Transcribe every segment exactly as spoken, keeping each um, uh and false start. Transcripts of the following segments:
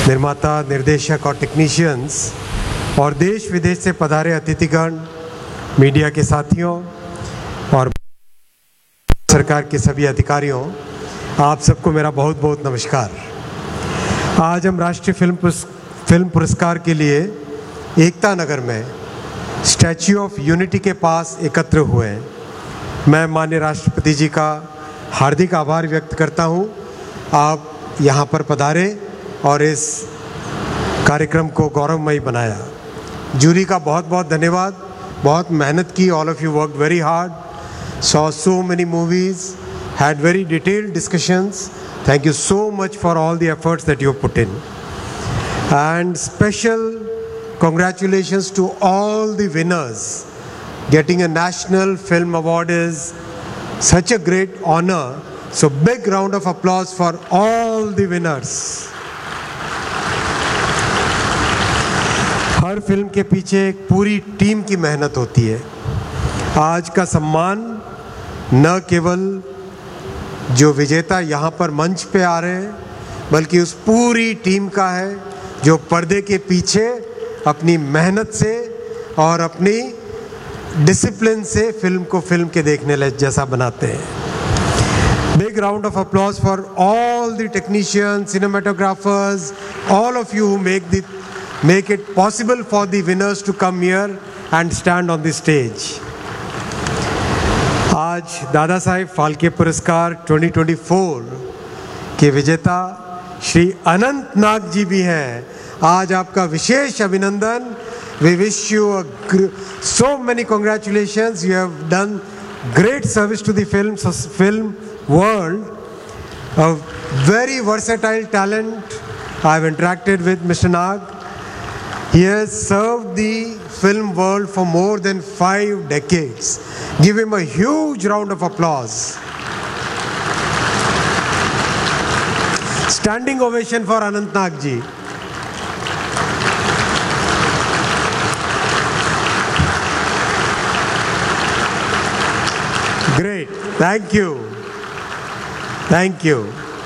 निर्माता, निर्देशक और टेक्नीशियंस और देश विदेश से पधारे अतिथिगण, मीडिया के साथियों और सरकार के सभी अधिकारियों, आप सबको मेरा बहुत बहुत नमस्कार। आज हम राष्ट्रीय फिल्म पुरस् फिल्म पुरस्कार के लिए एकता नगर में स्टैच्यू ऑफ यूनिटी के पास एकत्र हुए हैं। मैं माननीय राष्ट्रपति जी का हार्दिक आभार व्यक्त करता हूं, आप यहाँ पर पधारे और इस कार्यक्रम को गौरवमयी बनाया। जूरी का बहुत बहुत धन्यवाद, बहुत मेहनत की। All of you worked very hard, saw so many movies, had very detailed discussions. Thank you so much for all the efforts that you have put in. And special congratulations to all the winners. Getting a National Film Award is such a great honor. So big round of applause for all the winners. Her film के पीछे एक पूरी team की मेहनत होती है। आज का सम्मान न केवल जो विजेता यहाँ पर मंच पे आ रहे हैं, बल्कि उस पूरी टीम का है जो पर्दे के पीछे अपनी मेहनत से और अपनी डिसिप्लिन से फिल्म को फिल्म के देखने लायक जैसा बनाते हैं। Big round of applause for all the technicians, cinematographers, all of you who make the make it possible for the winners to come here and stand on the stage. आज दादा साहेब फाल्के पुरस्कार दो हज़ार चौबीस के विजेता श्री अनंत नाग जी भी हैं। आज आपका विशेष अभिनंदन। We wish you a so many congratulations. You have done great service to the film film world. A very versatile talent. I have interacted with Mister Nag. He has served the film world for more than five decades. Give him a huge round of applause. Standing ovation for Anant Nag ji. Great. Thank you. Thank you.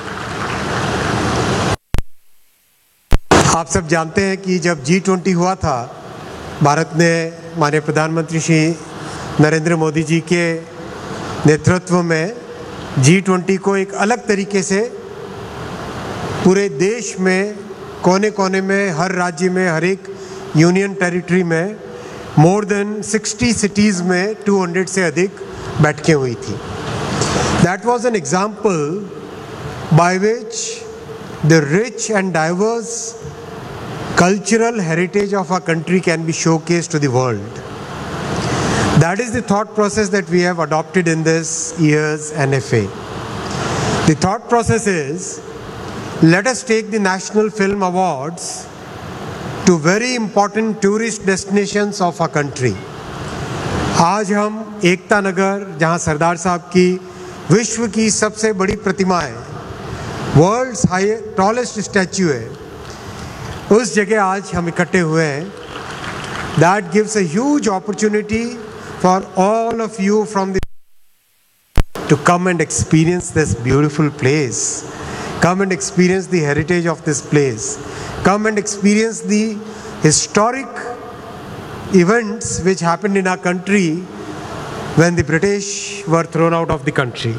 आप सब जानते हैं कि जब G twenty हुआ था, भारत ने माननीय प्रधानमंत्री श्री नरेंद्र मोदी जी के नेतृत्व में जी ट्वेंटी को एक अलग तरीके से पूरे देश में कोने कोने में, हर राज्य में, हर एक यूनियन टेरिटरी में मोर देन साठ सिटीज़ में दो सौ से अधिक बैठकें हुई थी। That was an example by which the rich and diverse cultural heritage of our country can be showcased to the world. That is the thought process that we have adopted in this year's N F A. The thought process is, let us take the National Film Awards to very important tourist destinations of our country. आज हम एकता नगर, जहां सरदार साहब की विश्व की सबसे बड़ी प्रतिमा है, वर्ल्ड्स हाईएस्ट टॉलेस्ट स्टैच्यू है, उस जगह आज हम इकट्ठे हुए हैं। That gives a huge opportunity for all of you from the to come and experience this beautiful place. Come and experience the heritage of this place. Come and experience the historic events which happened in our country when the British were thrown out of the country.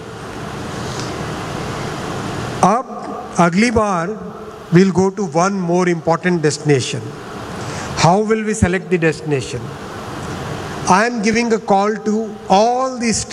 अब अगली बार we'll go to one more important destination. How will we select the destination? I am giving a call to all the